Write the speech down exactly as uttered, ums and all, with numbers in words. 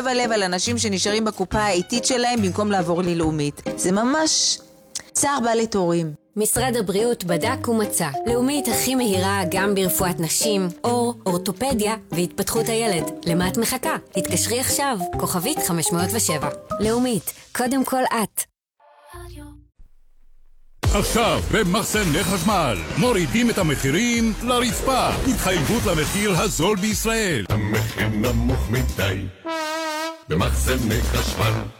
כואב הלב על אנשים שנשארים בקופה האיטית שלהם במקום לעבור ללאומית. זה ממש צער בעלי תורים. משרד הבריאות בדק ומצא. לאומית הכי מהירה גם ברפואת נשים, אור, אורתופדיה והתפתחות הילד. למה את מחכה? התקשרי עכשיו, כוכבית חמש מאות ושבע. לאומית, קודם כל את. עכשיו במחסני חשמל מורידים את המחירים לרצפה. התחייבות למחיר הזול בישראל. המחיר נמוך מדי במחסני חשמל.